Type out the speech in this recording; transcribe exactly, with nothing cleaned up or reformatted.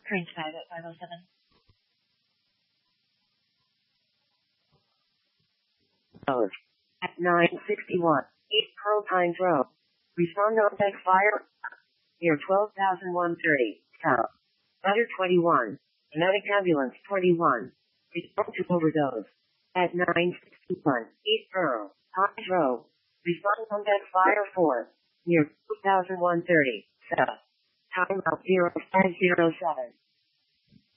Train five at five oh seven. At nine sixty-one, East Pearl Pines Road. Respond on deck fire near twelve thousand one thirty, south. Butter twenty-one, Kinetic Ambulance twenty-one. Respond to overdose. At nine sixty-one, East Pearl Pines Road. Respond on deck fire four near two thousand one thirty, south. Time out zero five zero seven.